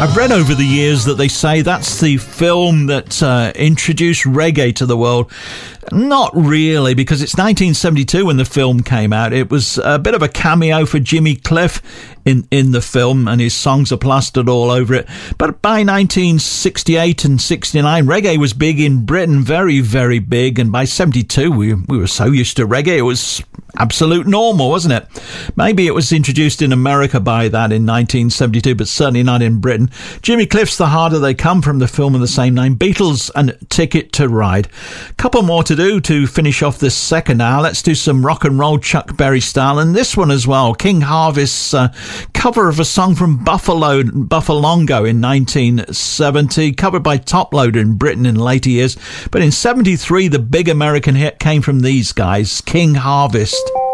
I've read over the years that they say that's the film that introduced reggae to the world. Not really, because it's 1972 when the film came out. It was a bit of a cameo for Jimmy Cliff in the film, and his songs are plastered all over it. But by 1968 and 69, reggae was big in Britain, very, very big. And by 72, we were so used to reggae, it was absolute normal, wasn't it? Maybe it was introduced in America by that in 1972, but certainly not in Britain. Jimmy Cliff's The Harder They Come from the film of the same name, Beatles and Ticket to Ride. Couple more to do to finish off this second hour. Let's do some rock and roll Chuck Berry style, and this one as well, King Harvest's cover of a song from Buffalongo in 1970, covered by Top Loader in Britain in later years. But in 73, the big American hit came from these guys, King Harvest.